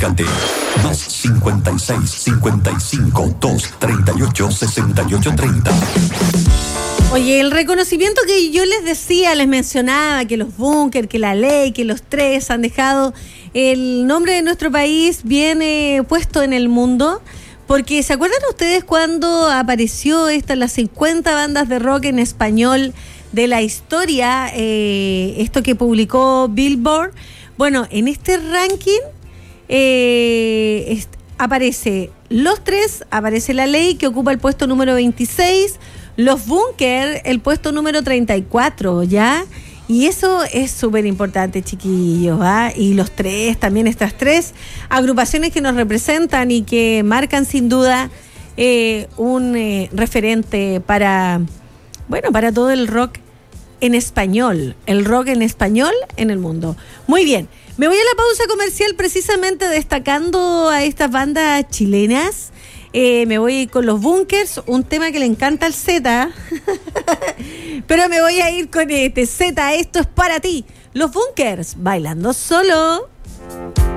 Comunícate. Más 56 55 2 38 68 30. Oye, el reconocimiento que yo les mencionaba, que los Bunkers, que la ley, que los tres han dejado el nombre de nuestro país bien puesto en el mundo, porque ¿se acuerdan ustedes cuando apareció las 50 bandas de rock en español de la historia, esto que publicó Billboard? Bueno, en este ranking aparece los tres, aparece la ley, que ocupa el puesto número 26, los Bunkers, el puesto número 34, ¿ya? Y eso es súper importante, chiquillos, ¿ah? Y los tres, también estas tres agrupaciones que nos representan y que marcan sin duda un referente para todo el rock en español, el rock en español en el mundo. Muy bien, me voy a la pausa comercial precisamente destacando a estas bandas chilenas. Me voy a ir con los Bunkers, un tema que le encanta al Z, pero me voy a ir con Z, esto es para ti. Los Bunkers, bailando solo.